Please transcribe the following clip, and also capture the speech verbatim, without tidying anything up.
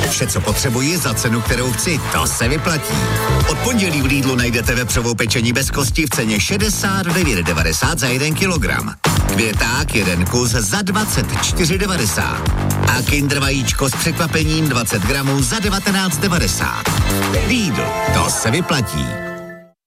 Vše, co potřebuji za cenu, kterou chci, to se vyplatí. Od pondělí v Lidlu najdete vepřovou pečení bez kosti v ceně šedesát devět devadesát za jeden kilogram. Květák jeden kus za dvacet čtyři devadesát. A Kinder vajíčko s překvapením dvacet gramů za devatenáct devadesát. Lidl, to se vyplatí.